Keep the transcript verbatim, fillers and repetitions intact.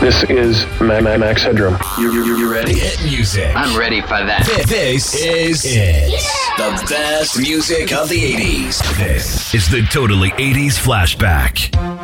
This is Ma- Ma- Max Headroom. You, you, you ready? Hit music. I'm ready for that. This is it. The best music of the eighties. This is the Totally eighties Flashback.